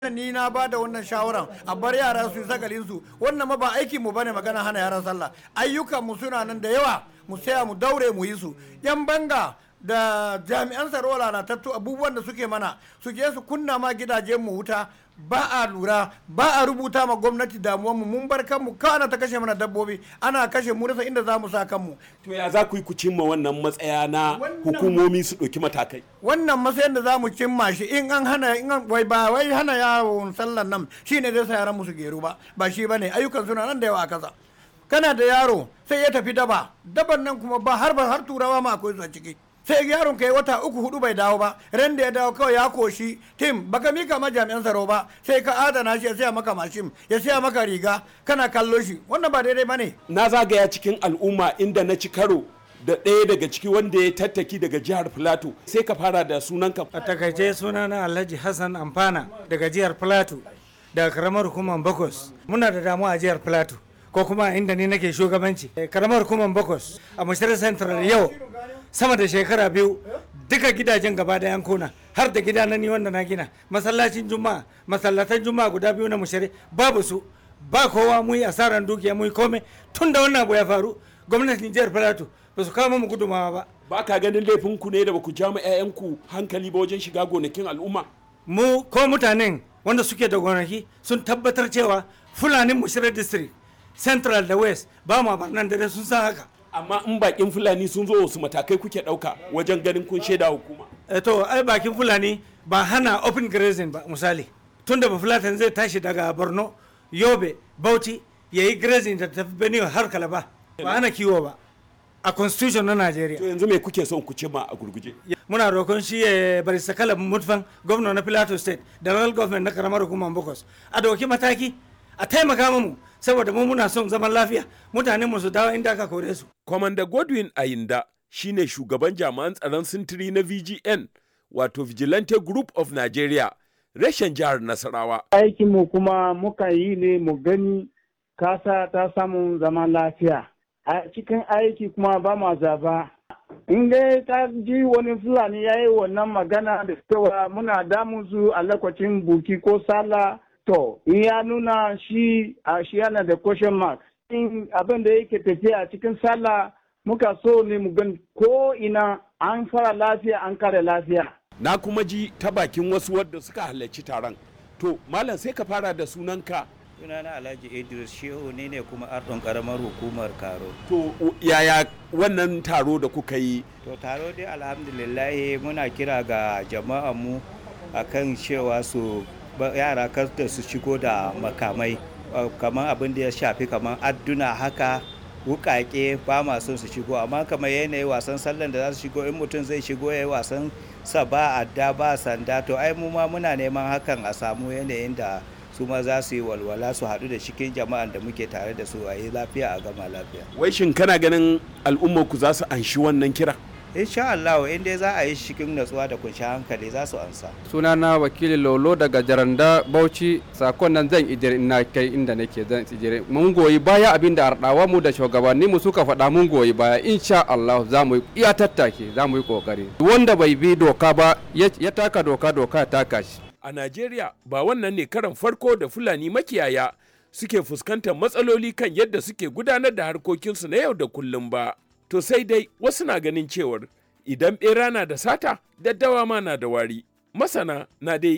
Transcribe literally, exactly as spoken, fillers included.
ni na ba da wannan shawaran a bar yara su yi sakalin su. Wannan ma ba aiki mu bane magana hana yaran sallah. Ayyukan mu suna nan da yawa, mu saya mu daure mu yi su. Yan banga da jami'an tsaro lalatattu abubuwan da suke mana su je su kunna ma gidajen mu wuta, ba a lura, ba a rubuta ma gwamnati damuwar mu. Mun bar kanmu kana ta kashe mana dabbobi, ana kashe mu rasa inda za mu sa kanmu. To ya za ku yi ku cimma wannan matsaya na hukumomi su ɗauki matakai? Wannan matsayin da za mu cimma shi in an hana, in an wai ba wai hana yawon sallan nan shine zai sa yaran mu su geru ba, ba shi bane. Ayyukan suna nan da yawa a kasa. Kana da yaro sai ya tafi daba, daban nan kuma ba har ba har turawa ma akwai su a ciki. Sai yaron kai wata uku hudu bai dawo ba, ran da ya dawo kawai ya koshi tim, baka mika ma jami'an tsaro ba, sai ka adana shi ya siya maka mashin, ya siya maka riga, kana kallo shi. Wannan ba daidai bane. Na zagaya cikin al'umma inda na ci karo da ɗaya daga ciki wanda ya tattaki daga jihar Filato. Sai ka fara da sunanka. A takaice sunana Alhaji Hassan Amfana daga jihar Filato, daga karamar hukumar Bakos. Muna da damuwa a jihar Filato, ko kuma inda ni nake shugabanci. Karamar hukumar Bakos a Mashirar Central yau sama da shekara biyu duka gidajen gaba da yankuna, har da gida na ni wanda na gina, masallacin juma'a, masallatan juma'a guda biyu na Mushari babu su, ba kowa, mu yi asaran dukiya, mu yi komai. Tun da wannan abu ya faru, gwamnatin jihar Filato ba su kawo mu gudumawa ba. Ba ka ganin laifin ku ne da ba ku ja ma 'ya'yanku hankali ba wajen shiga gonakin al'umma? Mu ko mutanen wanda suke da gonaki sun tabbatar cewa Fulanin Mushari District, Central da West ba ma barnan da sun san haka. Amma in bakin Fulani sun zo wasu matakai kuke ɗauka wajen ganin kun shaida hukuma? E to ai bakin Fulani ba hana open grazing ba. Misali tun da Bafulatan zai tashi daga Borno, Yobe, Bauchi ya yi grazing da tafi Benue har Kalaba, ba hana kiwo ba a constitution na Najeriya. To yanzu me kuke son ku cimma a gurguje? Muna roƙon shi ya bari sakala mutfan gwamna na Plateau State da local government na karamar hukumar Bokos a dauki mataki a taimaka mu, saboda mu muna son zaman lafiya, mutanen mu su dawo inda aka kore su. Commander Godwin Ayinda shine shugaban jami'an tsaron sintiri na V G N, wato Vigilante Group of Nigeria, reshen jihar Nasarawa. Aikin mu kuma muka yi ne mu gani kasa ta samu zaman lafiya. A cikin aiki kuma ba ma zaba. In dai ta ji wani Fulani ya yi wannan magana da cewa muna damun su a lokacin buki ko sallah, to in ya nuna shi a shi yana da question mark. In abin da yake tafiya a cikin sallah muka so ne mu gan ko ina an fara lafiya an kare lafiya. Na kuma ji ta bakin wasu wadda suka halarci taron. To malam sai ka fara da sunanka. Sunana Alhaji Idris Shehu ne ne kuma ardon karamar hukumar Karo. To yaya wannan taro da kuka yi? To taro dai alhamdulillah muna kira ga jama'a mu akan cewa su yara kar da su shigo da makamai, kamar abin da ya shafi kamar adduna haka, wukake ba ma son su shigo. Amma kamar yanayi wasan sallan da za su shigo, in mutum zai shigo ya yi wasan sa ba adda ba sanda, to ai mu ma muna neman hakan a samu yanayin da su ma za su yi walwala, su haɗu da cikin jama'an da muke tare da su a yi lafiya a gama lafiya. Wai shin kana ganin al'ummar ku za su anshi wannan kira? Insha Allah in dai za a yi cikin natsuwa da kunshi hankali za su ansa. Sunana wakili Lolo daga Jaranda Bauchi. Sakon nan zan ijire ina kai inda nake zan ijire. Mun goyi baya abin da ardawa mu da shugabanni mu suka faɗa, mun goyi baya. Insha Allah za mu iya tattake, za mu yi kokari. Wanda bai bi doka ba ya taka doka, doka ya taka shi. A Najeriya ba wannan ne karan farko da Fulani makiyaya suke fuskantar matsaloli kan yadda suke gudanar da harkokinsu na yau da kullum ba. To sai dai wasu na ganin cewar idan ɓera na da sata, daddawa ma na da wari. Masana na dai